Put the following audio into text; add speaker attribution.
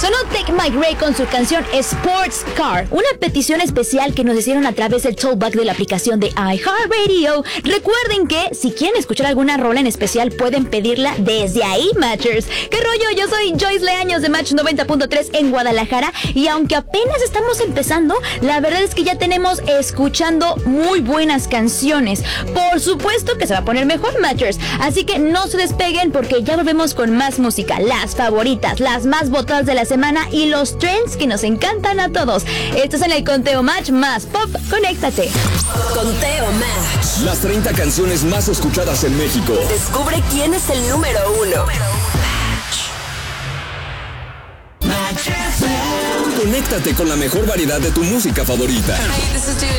Speaker 1: Sonó Take My Ray con su canción Sports Car, una petición especial que nos hicieron a través del Tollback de la aplicación de iHeartRadio. Recuerden que si quieren escuchar alguna rola en especial pueden pedirla desde ahí, Matchers. ¿Qué rollo? Yo soy Joyce Leaños de Match 90.3 en Guadalajara y aunque apenas estamos empezando, la verdad es que ya tenemos escuchando muy buenas canciones. Por supuesto que se va a poner mejor, Matchers, así que no se despeguen porque ya volvemos con más música, las favoritas, las más votadas de la semana y los trends que nos encantan a todos. Esto es en el Conteo Match más Pop. Conéctate.
Speaker 2: Conteo Match.
Speaker 3: Las 30 canciones más escuchadas en México.
Speaker 2: Descubre quién es el número 1.
Speaker 3: Conéctate con la mejor variedad de tu música favorita.